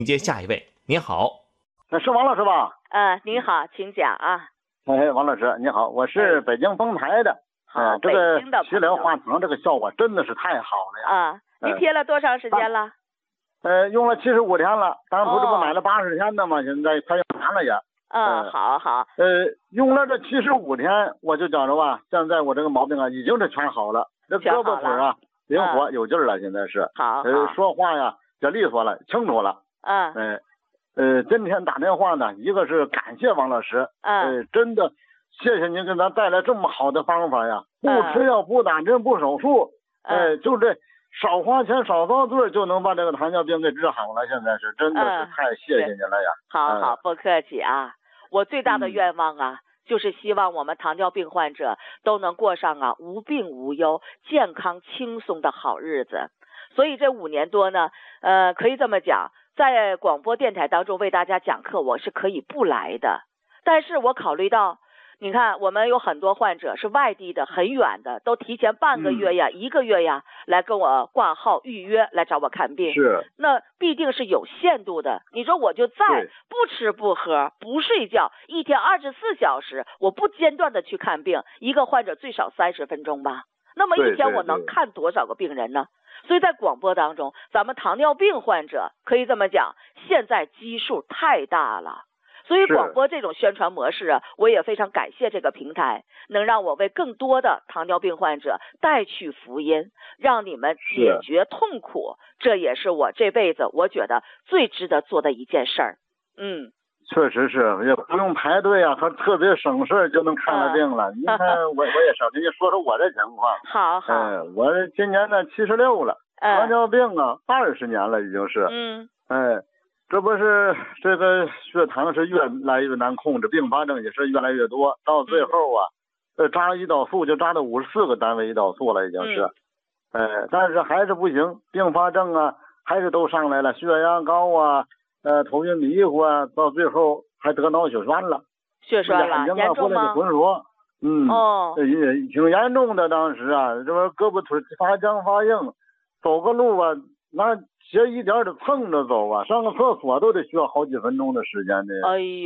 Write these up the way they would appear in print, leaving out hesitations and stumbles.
接下一位，您好。 是王老师吧？ 您好，请讲啊。 王老师你好，我是北京丰台的。 好， 这个北京的齐梁化堂这个效果真的是太好了呀。 您贴了多长时间了？ 用了75天了，当初这不买了80天的嘛，现在快用完了也。 好。 用了这75天，我就觉着吧，现在我这个毛病啊，已经是全好了。这胳膊腿啊，灵活有劲儿了，现在是。 好。 说话呀也利索了，清楚了。今天打电话呢，一个是感谢王老师。真的谢谢您给咱带来这么好的方法呀，不吃药，不打针，不手术。就这少花钱少遭罪就能把这个糖尿病给治好了，现在是真的是太谢谢您了呀。 好，不客气啊。我最大的愿望啊，就是希望我们糖尿病患者都能过上无病无忧、健康轻松的好日子。所以这5年多呢，可以这么讲，在广播电台当中为大家讲课，我是可以不来的。但是我考虑到，你看我们有很多患者是外地的，很远的，都提前半个月呀、1个月呀来跟我挂号预约来找我看病。 是。 那必定是有限度的。你说我就再不吃不喝不睡觉，1天24小时，我不间断的去看病，一个患者最少30分钟吧。那么一天我能看多少个病人呢？所以在广播当中，咱们糖尿病患者可以这么讲，现在基数太大了。所以广播这种宣传模式啊，我也非常感谢这个平台，能让我为更多的糖尿病患者带去福音，让你们解决痛苦。这也是我这辈子我觉得最值得做的一件事儿。 确实是，也不用排队啊，还特别省事就能看了病了。你看我也少跟你说说我这情况。 好。 我今年呢76了，糖尿病啊20年了已经是。这不是这个血糖是越来越难控制，并发症也是越来越多，到最后啊，扎胰岛素就扎到54个单位胰岛素了已经是。但是还是不行，并发症啊还是都上来了，血压高啊，头晕迷糊啊，到最后还得脑血栓了。 血栓了，严重吗？ 浑浊。也挺严重的。当时啊，这不胳膊腿发僵发硬，走个路啊，那鞋一点点蹭着走啊，上个厕所都得需要好几分钟的时间的。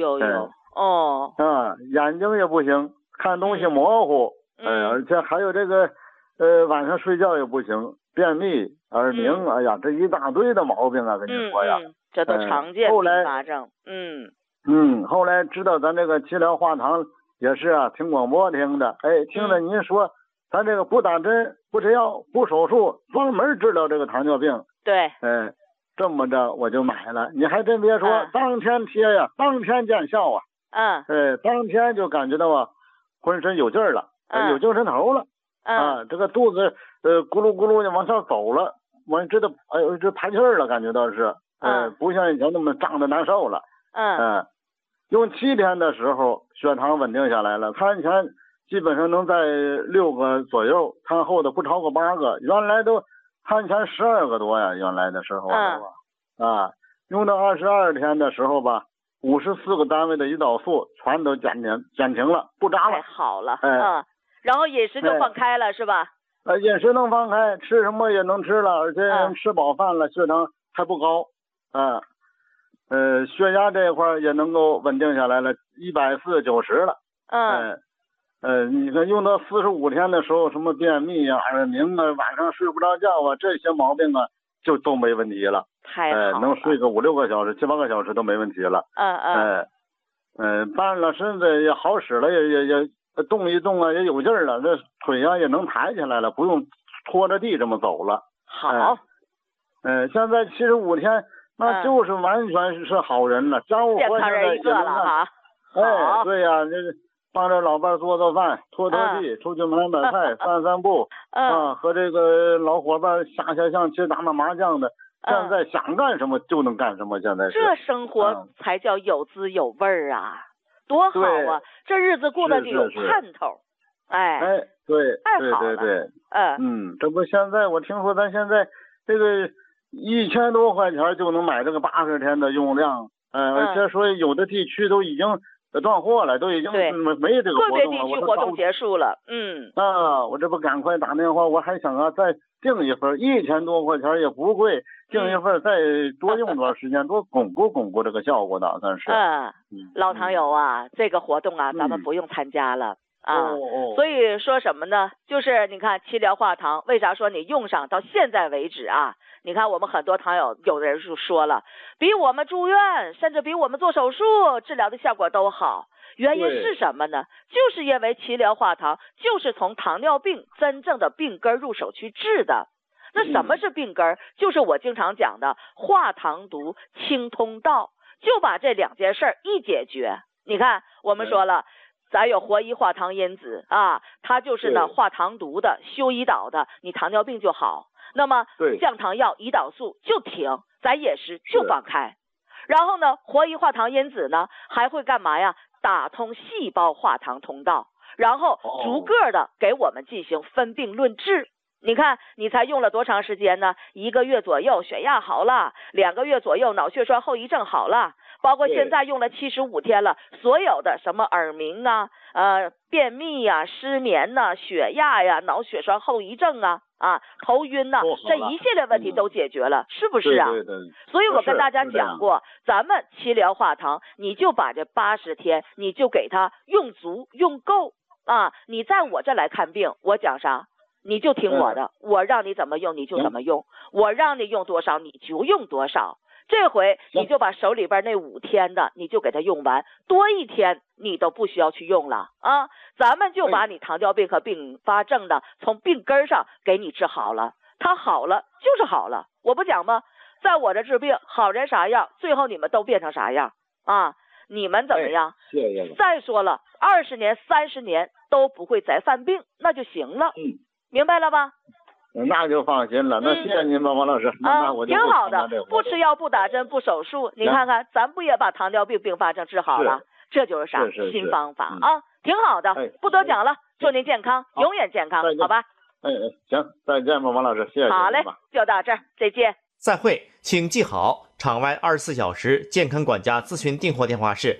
眼睛也不行，看东西模糊。而且还有这个晚上睡觉也不行，便秘、耳鸣，哎呀，这一大堆的毛病啊，跟你说呀。 这都常见并发症。 后来知道咱这个齐梁化堂也是啊，听广播听的，听着您说咱这个不打针、不吃药、不手术，专门治疗这个糖尿病。 对。 这么着我就买了。你还真别说，当天贴呀，当天见效啊。当天就感觉到啊，浑身有劲儿了，有精神头了。这个肚子咕噜咕噜的往下走了，我知道这排气儿了，感觉到是。不像以前那么胀的难受了。用7天的时候，血糖稳定下来了。餐前基本上能在6个左右，餐后的不超过8个。原来都餐前12个多呀，原来的时候用到22天的时候吧，54个单位的胰岛素全都减轻了，不扎了。 太好了。然后饮食就放开了，是吧？ 饮食能放开，吃什么也能吃了，而且吃饱饭了，血糖还不高。血压这一块也能够稳定下来了，140/90了。你看用到45天的时候，什么便秘啊、耳鸣啊、晚上睡不着觉啊，这些毛病啊就都没问题了。 太好了。 能睡个5、6个小时、7、8个小时都没问题了。搬了身子也好使了，也动一动啊，也有劲儿了，这腿啊也能抬起来了，不用拖着地这么走了。 好。 现在75天。那就是完全是好人了，家务活现在也能干。对呀，这帮着老伴做饭、拖地、出去买菜、散步和这个老伙伴下象棋、打麻将的。现在想干什么就能干什么，现在是。 这生活才叫有滋有味啊，多好啊！这日子过得就有盼头。 对， 太好了。 这不现在我听说咱现在这个。1000多块钱就能买这个80天的用量，而且说有的地区都已经断货了，都已经没这个活动了。 个别地区活动结束了， 我这不赶快打电话，我还想再订一份，1000多块钱也不贵，订一份再多用多少时间，多巩固这个效果打算是。 老糖友啊，这个活动啊，咱们不用参加了。所以说什么呢？就是你看齐疗化糖，为啥说你用上到现在为止啊？你看我们很多糖友，有的人就说了，比我们住院，甚至比我们做手术治疗的效果都好。原因是什么呢？就是因为齐疗化糖就是从糖尿病真正的病根入手去治的。那什么是病根？就是我经常讲的化糖毒清通道，就把这2件事一解决。你看我们说了。咱有活医化糖因子啊，它就是呢化糖毒的、修胰岛的，你糖尿病就好。那么降糖药、胰岛素就停，咱饮食就放开。然后呢，活医化糖因子呢还会干嘛呀？打通细胞化糖通道，然后逐个的给我们进行分病论治。你看你才用了多长时间呢？1个月左右血压好了，2个月左右脑血栓后遗症好了，包括现在用了75天了，所有的什么耳鸣啊、便秘呀、失眠呐、血压呀、脑血栓后遗症啊、头晕呐，这一系列问题都解决了，是不是啊？ 对。 所以我跟大家讲过，咱们齐疗化糖，你就把这80天，你就给它用足用够啊！你在我这来看病，我讲啥？你就听我的，我让你怎么用你就怎么用，我让你用多少你就用多少。这回你就把手里边那5天的你就给它用完，多1天你都不需要去用了啊！咱们就把你糖尿病和并发症的从病根上给你治好了，它好了就是好了。我不讲吗？在我这治病，好人啥样，最后你们都变成啥样啊？你们怎么样？ 谢谢了。 再说了，20年、30年都不会再犯病，那就行了。明白了吧？ 那就放心了。那谢谢您吧，王老师。那我就挺好的，不吃药、不打针、不手术，你看看，咱不也把糖尿病并发症治好了？这就是啥？新方法啊，挺好的。不多讲了，祝您健康，永远健康，好吧？ 行，再见吧，王老师，谢谢您吧。 好嘞，就到这儿，再见。 再会，请记好，场外24小时健康管家咨询订货电话是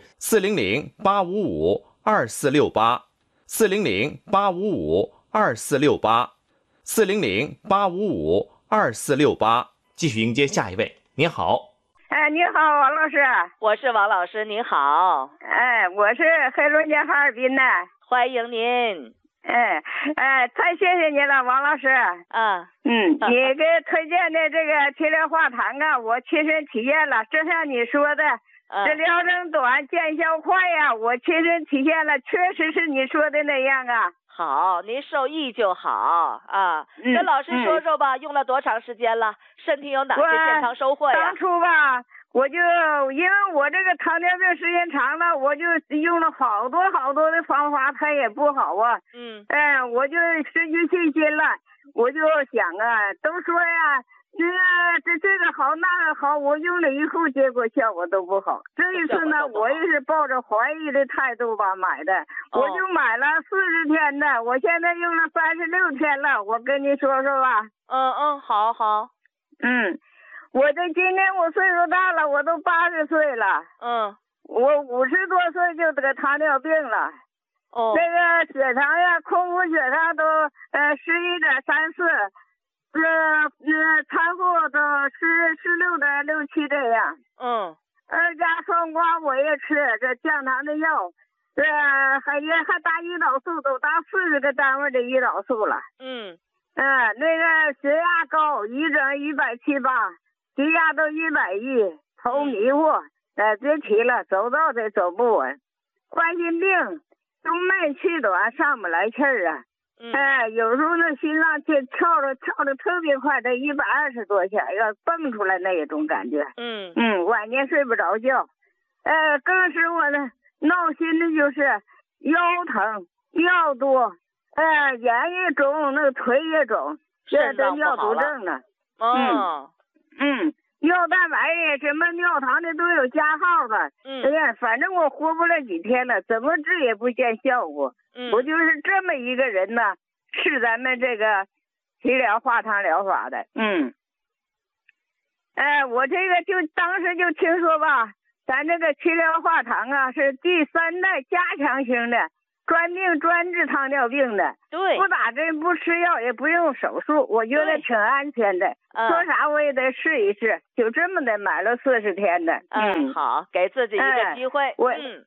400-855-2468，400-855-2468，400-855-2468。继续迎接下一位。您好。 你好，王老师。 我是王老师，您好。 我是黑龙江哈尔滨的。 欢迎您。 太谢谢您了，王老师。你给推荐的这个齐疗化糖啊，我亲身体验了，就像你说的，这疗程短，见效快呀，我亲身体验了，确实是你说的那样啊。 好，您受益就好啊。跟老师说说吧，用了多长时间了？身体有哪些健康收获呀？ 当初吧，我就因为我这个糖尿病时间长了，我就用了好多的方法，它也不好啊。我就失去信心了。我就想啊，都说呀，这个好那个好，我用了以后，结果效果都不好。这一次呢，我也是抱着怀疑的态度吧买的，我就买了40天的，我现在用了36天了，我跟你说说吧。 好。 我今年我岁数大了，我都80岁了。我50多岁就得糖尿病了。那个血糖呀，空腹血糖都11.34。餐后都16.67这样。2价双胍我也吃，这降糖的药，还打胰岛素，都打40个单位的胰岛素了。那个血压高，一整178，低压都110，头迷糊，别提了，走道得走不稳，冠心病，动脉气短，上不来气儿啊。有时候那心脏跳的特别快，这120多下，要蹦出来那一种感觉。晚年睡不着觉。更使我呢闹心的就是腰疼、腰多，眼也肿，那个腿也肿，这尿毒症呢。尿蛋白呀，什么尿糖的都有加号的。反正我活不了几天了，怎么治也不见效果。我就是这么一个人呢，是咱们这个齐疗化糖疗法的。我这个就当时就听说吧， 咱这个去疗化糖啊是第3代加强型的，专治糖尿病的。 对， 不打针不吃药也不用手术，我觉得挺安全的。说啥我也得试一试，就这么的买了40天的。 好，给自己一个机会。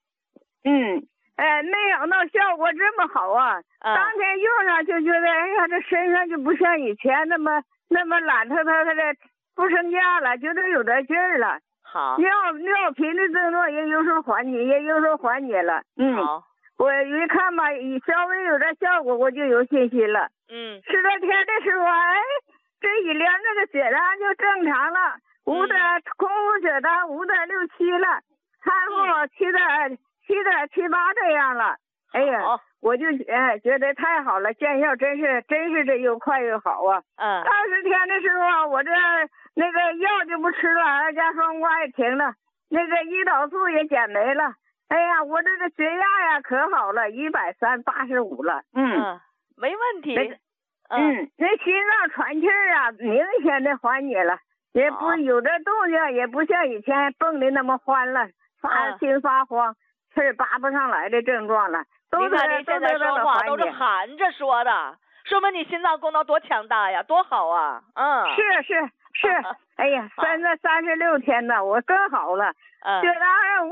没想到效果这么好啊！当天用上就觉得，哎呀，这身上就不像以前那么懒腾腾的不生架了，觉得有点劲儿了。 好， 尿频的症状也有所缓解了。 好， 我一看吧，稍微有点效果，我就有信心了。10多天的时候，这一量这个血糖就正常了，空腹血糖5.67了，餐后7.78这样了。哎呀，我就觉得太好了，见效真是这又快又好啊。20天的时候，我这那个药就不吃了，二甲双胍也停了，那个胰岛素也减没了。哎呀，我这个血压呀可好了，130/85了。 没问题。 那心脏喘气儿啊，明显的缓解了，也不有的动静也不像以前蹦的那么欢了，心发慌，气儿拔不上来的症状了。 你看你现在说话都是含着说的，说明你心脏功能多强大呀，多好啊！ 是，哎呀，36天呢，我更好了，血糖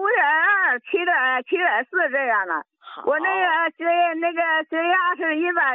5.2、7.4这样了。我那个血压是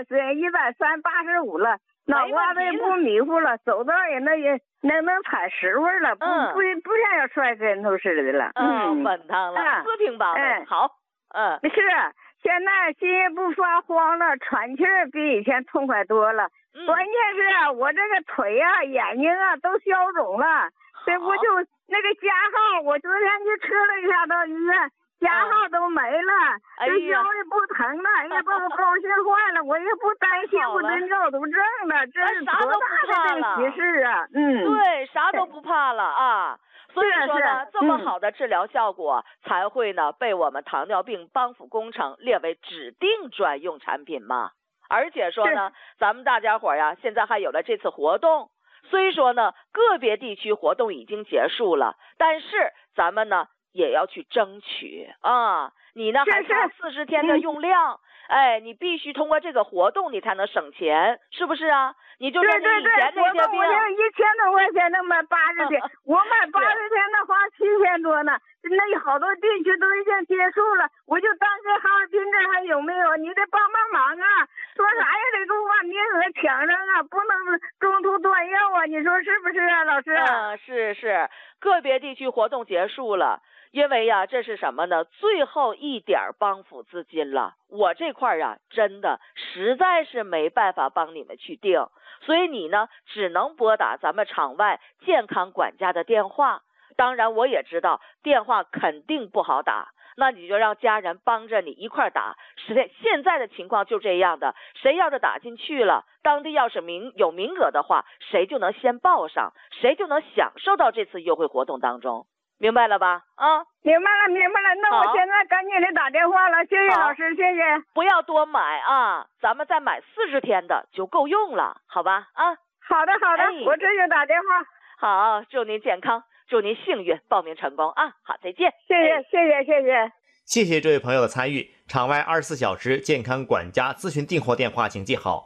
130/85了，脑瓜子也不迷糊了，走道也能踩实味了，不像要摔跟头似的了。 稳当了，四平八稳，好。 是，现在心也不发慌了，喘气儿比以前痛快多了。关键是我这个腿啊、眼睛啊都消肿了，这不就那个加号，我昨天去吃了一下到医院，加号都没了，这腰也不疼了，哎呀，把我高兴坏了，我也不担心我这尿毒症了，这是多大的喜事啊！ 对，啥都不怕了啊！所以说呢，这么好的治疗效果才会呢被我们糖尿病帮辅工程列为指定专用产品嘛。而且说呢，咱们大家伙呀，现在还有了这次活动。虽说呢，个别地区活动已经结束了，但是咱们呢也要去争取啊。你呢还差40天的用量，你必须通过这个活动，你才能省钱，是不是啊？你就说你以前那些病， 我1000多块钱能买80天，我买80天的花7000多呢。那好多地区都已经结束了，我就当时哈尔滨这还有没有？你得帮忙啊！说啥也得给我把名额抢上啊，不能中途断药啊！你说是不是啊，老师？ 是，个别地区活动结束了，因为呀，这是什么呢？最后一点帮辅资金了，我这块呀，真的实在是没办法帮你们去定，所以你呢，只能拨打咱们场外健康管家的电话。当然我也知道电话肯定不好打，那你就让家人帮着你一块打。现在的情况就这样的，谁要是打进去了，当地要是有名额的话，谁就能先报上，谁就能享受到这次优惠活动当中，明白了吧？ 明白了，那我现在赶紧的打电话了，谢谢老师，谢谢。 不要多买啊，咱们再买40天的就够用了，好吧？ 好的，我这就打电话。 好，祝您健康，祝您幸运，报名成功啊！好，再见。 谢谢这位朋友的参与。场外24小时健康管家咨询订货电话请记好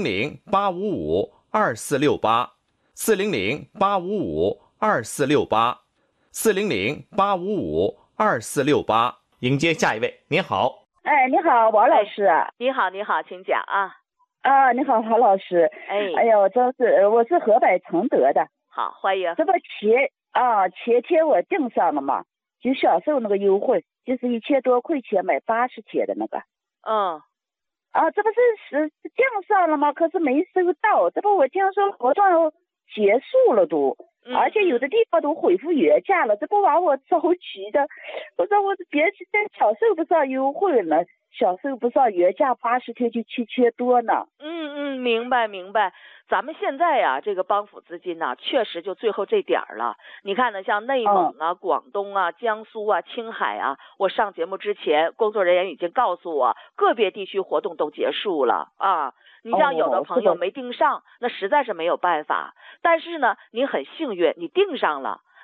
：400-855-2468 400-855-2468迎接下一位。您好。 你好，王老师。 你好，请讲啊。 你好，郝老师。哎呀，我是河北承德的。 好，欢迎。 这不前天我订上了嘛，就享受那个优惠，就是1000多块钱买80天的那个。这不是订上了吗？可是没收到。这不我听说活动结束了都，而且有的地方都恢复原价了。这不把我着急的，我说我别再享受不上优惠了，享受不上原价80天就7000多呢。 明白。咱们现在呀，这个帮辅资金呢，确实就最后这点了。你看呢，像内蒙啊、广东啊、江苏啊、青海啊，我上节目之前，工作人员已经告诉我，个别地区活动都结束了啊。你像有的朋友没订上，那实在是没有办法。但是呢，您很幸运，你订上了。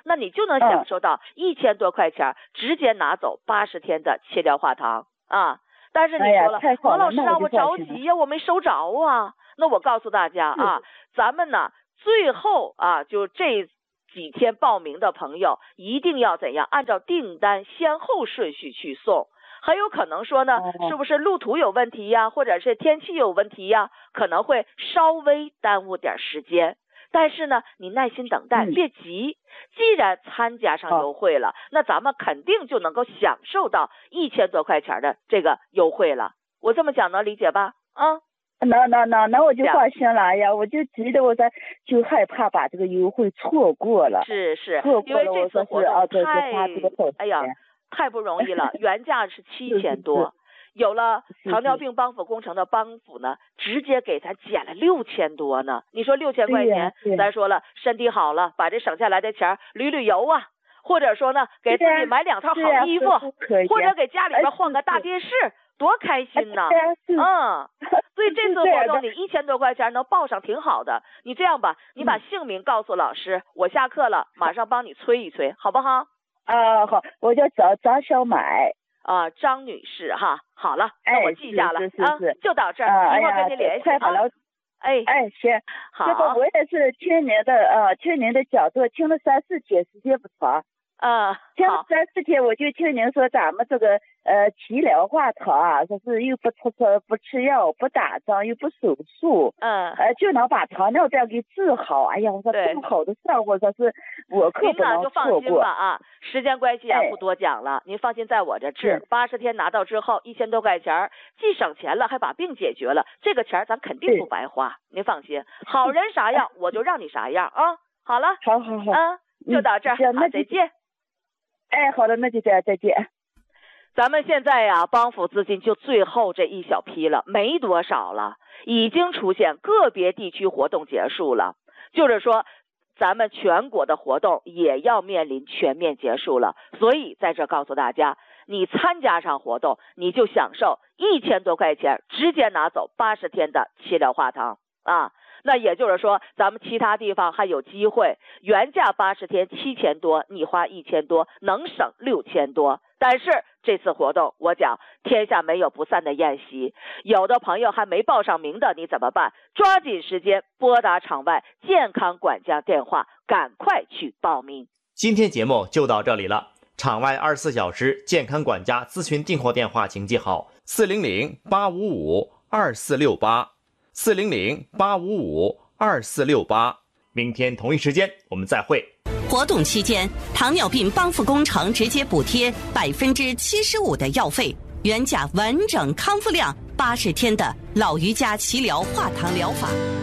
那你就能享受到1000多块钱直接拿走80天的切疗化糖啊。但是你说了，王老师啊，我着急呀，我没收着啊。那我告诉大家啊，咱们呢最后啊，就这几天报名的朋友一定要怎样，按照订单先后顺序去送。很有可能说呢，是不是路途有问题呀，或者是天气有问题呀，可能会稍微耽误点时间。但是呢，你耐心等待，别急。既然参加上优惠了，那咱们肯定就能够享受到1000多块钱的这个优惠了。我这么讲能理解吧？啊， 那我就放心了。哎呀，我就急得我就害怕把这个优惠错过了。 是， 错过了， 因为这次活动哎呀， 太不容易了，原价是7000多。有了糖尿病帮扶工程的帮扶呢，直接给咱减了6000多呢。你说6000块钱，咱说了身体好了，把这省下来的钱旅游啊，或者说呢给自己买2套好衣服，或者给家里边换个大电视，多开心呐！所以这次活动你1000多块钱能报上挺好的。你这样吧，你把姓名告诉老师，我下课了马上帮你催一催，好不好？ 好，我叫张小买。 张女士哈，好了，那我记下了啊，就到这儿，一会儿跟您联系。 太好了，行， 好。 这个我也是听您的讲座，听了3-4天，时间不长。听了3-4天，我就听您说咱们这个齐疗化糖啊，说是又不吃药，不打针，又不手术，就能把糖尿病给治好。哎呀，我说这么好的效果，说是我可不能错过。您就放心吧啊，时间关系不多讲了，您放心，在我这治80天拿到之后，1000多块钱，既省钱了，还把病解决了，这个钱咱肯定不白花，您放心。好人啥样，我就让你啥样啊。好了， 好， 就到这儿，好，再见。 好的，那就这样，再见。 咱们现在呀，帮扶资金就最后这一小批了，没多少了，已经出现个别地区活动结束了，就是说咱们全国的活动也要面临全面结束了。所以在这告诉大家，你参加上活动，你就享受1000多块钱直接拿走80天的切疗化糖啊。那也就是说，咱们其他地方还有机会，原价80天7000多，你花1000多，能省6000多。但是这次活动，我讲天下没有不散的宴席，有的朋友还没报上名的，你怎么办？抓紧时间拨打场外健康管家电话，赶快去报名。 今天节目就到这里了。场外24小时健康管家咨询订货电话请记好：400-855-2468，400-855-2468。明天同一时间我们再会。 活动期间，糖尿病帮扶工程直接补贴75%的药费，原价完整康复量80天的老瑜伽齐疗化糖疗法。